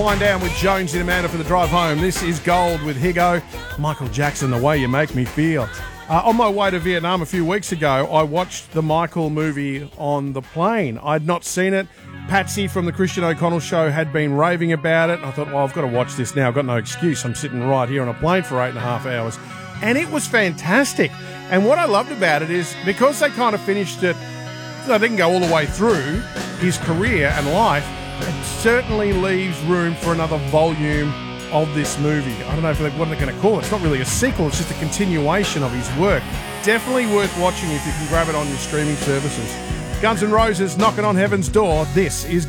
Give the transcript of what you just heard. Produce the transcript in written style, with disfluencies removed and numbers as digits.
Wind down with Jones and Amanda for the drive home. This is Gold with Higo. Michael Jackson, The Way You Make Me Feel. On my way to Vietnam a few weeks ago, I watched the Michael movie on the plane. I'd not seen it. Patsy from the Christian O'Connell show had been raving about it. I thought, well, I've got to watch this now. I've got no excuse. I'm sitting right here on a plane for 8.5 hours. And it was fantastic. And what I loved about it is because they kind of finished it, they didn't go all the way through his career and life, it certainly leaves room for another volume of this movie. I don't know what they're going to call it. It's not really a sequel. It's just a continuation of his work. Definitely worth watching if you can grab it on your streaming services. Guns N' Roses, Knocking on Heaven's Door. This is